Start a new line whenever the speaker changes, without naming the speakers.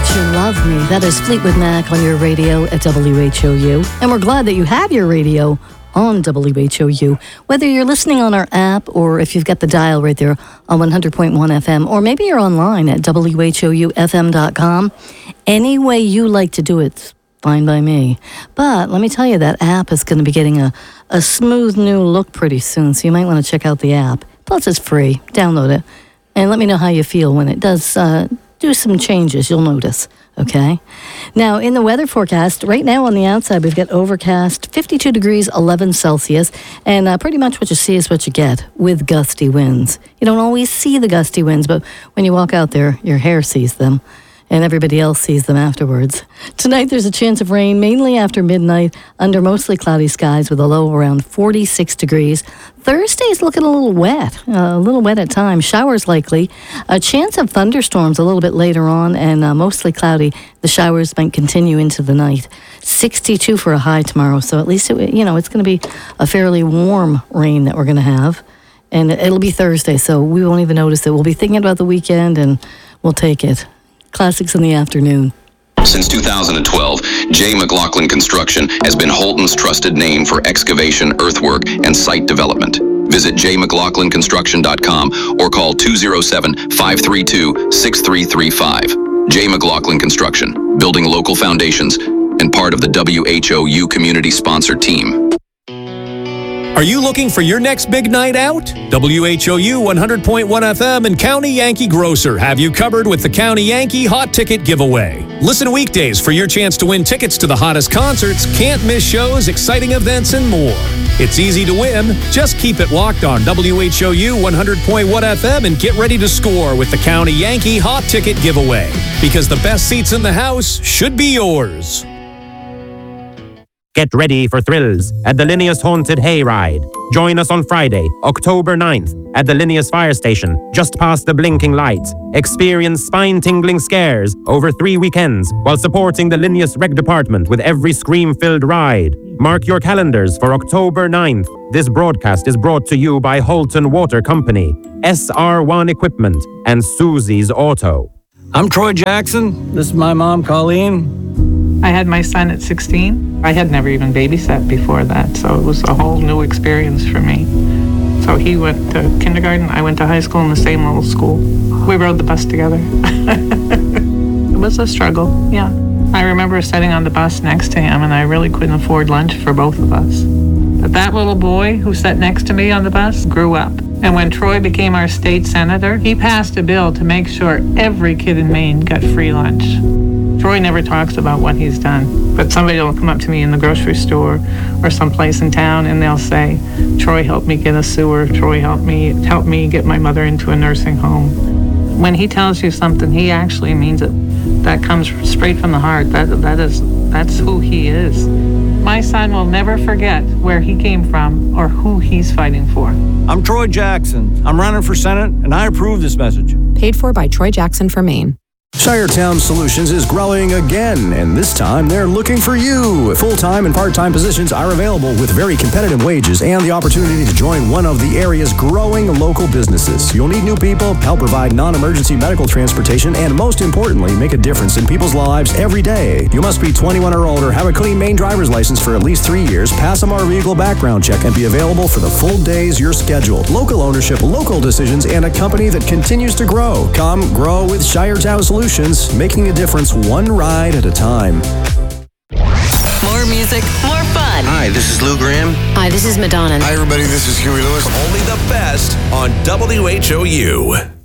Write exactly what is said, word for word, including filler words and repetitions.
You Love Me. That is Fleetwood Mac on your radio at W H O U. And we're glad that you have your radio on W H O U. Whether you're listening on our app or if you've got the dial right there on one hundred point one F M, or maybe you're online at W H O U F M dot com. Any way you like to do it's fine by me. But let me tell you, that app is going to be getting a, a smooth new look pretty soon, so you might want to check out the app. Plus, it's free. Download it. And let me know how you feel when it does uh, do some changes. You'll notice, okay? Now, in the weather forecast, right now on the outside, we've got overcast, fifty-two degrees, eleven Celsius, and uh, pretty much what you see is what you get with gusty winds. You don't always see the gusty winds, but when you walk out there, your hair sees them, and everybody else sees them afterwards. Tonight, there's a chance of rain, mainly after midnight, under mostly cloudy skies with a low around forty-six degrees. Thursday's looking a little wet, uh, a little wet at times. Showers likely. A chance of thunderstorms a little bit later on, and uh, mostly cloudy. The showers might continue into the night. sixty-two for a high tomorrow, so at least, it, you know, it's going to be a fairly warm rain that we're going to have. And it'll be Thursday, so we won't even notice it. We'll be thinking about the weekend, and we'll take it. Classics in the afternoon.
Since two thousand twelve, J. McLaughlin Construction has been Holton's trusted name for excavation, earthwork, and site development. Visit j mclaughlin construction dot com or call two oh seven, five three two, six three three five. J. McLaughlin Construction, building local foundations and part of the W H O U community-sponsored team.
Are you looking for your next big night out? W H O U one hundred point one F M and County Yankee Grocer have you covered with the County Yankee Hot Ticket Giveaway. Listen weekdays for your chance to win tickets to the hottest concerts, can't miss shows, exciting events, and more. It's easy to win. Just keep it locked on W H O U one hundred point one F M and get ready to score with the County Yankee Hot Ticket Giveaway. Because the best seats in the house should be yours.
Get ready for thrills at the Linnaeus Haunted Hayride. Join us on Friday, October ninth, at the Linnaeus Fire Station, just past the blinking lights. Experience spine-tingling scares over three weekends while supporting the Linnaeus Rec Department with every scream-filled ride. Mark your calendars for October ninth. This broadcast is brought to you by Holton Water Company, S R one Equipment, and Susie's Auto.
I'm Troy Jackson. This is my mom, Colleen.
I had my son at sixteen. I had never even babysat before that, so it was a whole new experience for me. So he went to kindergarten, I went to high school in the same little school. We rode the bus together. It was a struggle, yeah. I remember sitting on the bus next to him, and I really couldn't afford lunch for both of us. But that little boy who sat next to me on the bus grew up. And when Troy became our state senator, he passed a bill to make sure every kid in Maine got free lunch. Troy never talks about what he's done, but somebody will come up to me in the grocery store or someplace in town and they'll say, Troy helped me get a sewer, Troy helped me help me get my mother into a nursing home. When he tells you something, he actually means it. That comes straight from the heart. That that is that's who he is. My son will never forget where he came from or who he's fighting for.
I'm Troy Jackson. I'm running for Senate, and I approve this message.
Paid for by Troy Jackson for Maine.
Shiretown Solutions is growing again, and this time they're looking for you. Full-time and part-time positions are available with very competitive wages and the opportunity to join one of the area's growing local businesses. You'll need new people, help provide non-emergency medical transportation, and most importantly, make a difference in people's lives every day. You must be twenty-one or older, have a clean Maine driver's license for at least three years, pass a motor vehicle background check, and be available for the full days you're scheduled. Local ownership, local decisions, and a company that continues to grow. Come grow with Shiretown Solutions. Making a difference one ride at a time.
More music, more fun.
Hi, this is Lou Graham.
Hi, this is Madonna.
Hi, everybody. This is Huey Lewis.
Only the best on W H O U.